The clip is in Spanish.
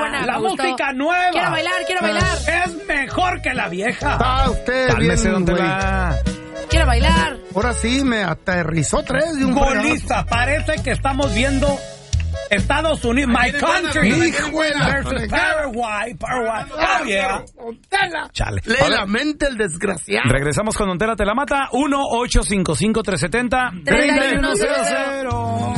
buena. La música nueva. Quiero bailar. Es mejor que la vieja. Ah, usted Cálmese, bien, don güey. Tela. Quiero bailar. Ahora sí me aterrizó 3 de un Golista, parece que estamos viendo Estados Unidos, my country, versus Paraguay. Oh, yeah. Chale. Lee la mente el desgraciado. Regresamos con Don Tela Te la Mata. 1-855-370-3100.